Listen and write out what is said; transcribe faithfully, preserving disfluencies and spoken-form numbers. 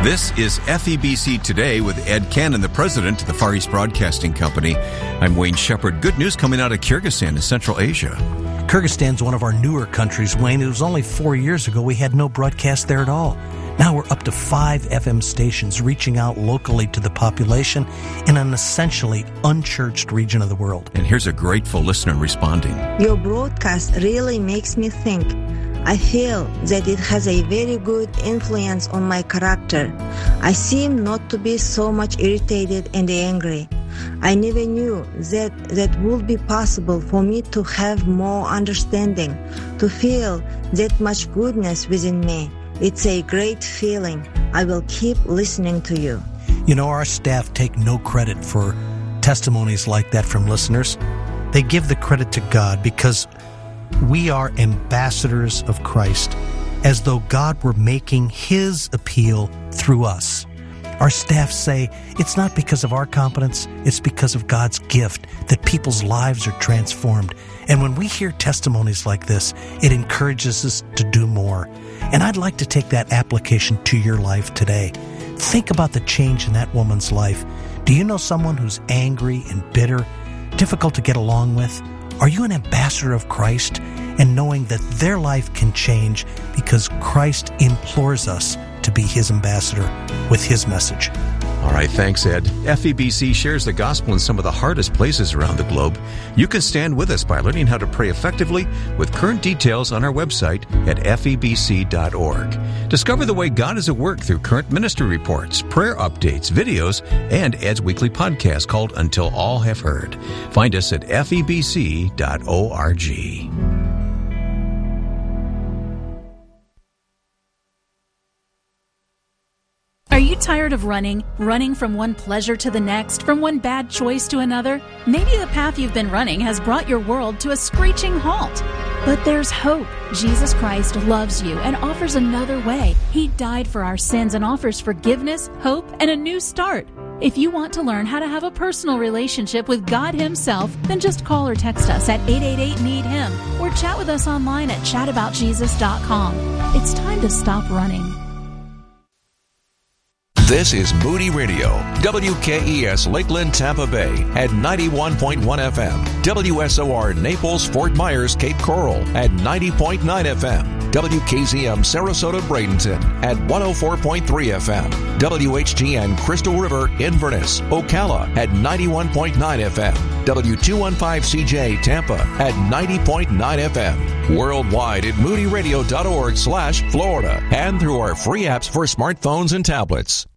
This is F E B C Today with Ed Cannon, the president of the Far East Broadcasting Company. I'm Wayne Shepherd. Good news coming out of Kyrgyzstan in Central Asia. Kyrgyzstan's one of our newer countries, Wayne. It was only four years ago we had no broadcast there at all. Now we're up to five F M stations reaching out locally to the population in an essentially unchurched region of the world. And here's a grateful listener responding. Your broadcast really makes me think. I feel that it has a very good influence on my character. I seem not to be so much irritated and angry. I never knew that that would be possible for me to have more understanding, to feel that much goodness within me. It's a great feeling. I will keep listening to you. You know, our staff take no credit for testimonies like that from listeners. They give the credit to God because we are ambassadors of Christ, as though God were making His appeal through us. Our staff say it's not because of our competence, it's because of God's gift that people's lives are transformed. And when we hear testimonies like this, it encourages us to do more. And I'd like to take that application to your life today. Think about the change in that woman's life. Do you know someone who's angry and bitter, difficult to get along with? Are you an ambassador of Christ and knowing that their life can change because Christ implores us to be His ambassador with His message? All right, thanks, Ed. F E B C shares the gospel in some of the hardest places around the globe. You can stand with us by learning how to pray effectively with current details on our website at F E B C dot org. Discover the way God is at work through current ministry reports, prayer updates, videos, and Ed's weekly podcast called Until All Have Heard. Find us at F E B C dot org. Are you tired of running, running from one pleasure to the next, from one bad choice to another? Maybe the path you've been running has brought your world to a screeching halt. But there's hope. Jesus Christ loves you and offers another way. He died for our sins and offers forgiveness, hope, and a new start. If you want to learn how to have a personal relationship with God Himself, then just call or text us at eight eight eight, need him or chat with us online at chat about jesus dot com. It's time to stop running. This is Moody Radio, W K E S Lakeland, Tampa Bay at ninety-one point one F M, W S O R Naples, Fort Myers, Cape Coral at ninety point nine F M, W K Z M Sarasota, Bradenton at one oh four point three F M, W H G N Crystal River, Inverness, Ocala at ninety-one point nine F M, W two fifteen C J Tampa at ninety point nine F M, worldwide at moody radio dot org slash Florida, and through our free apps for smartphones and tablets.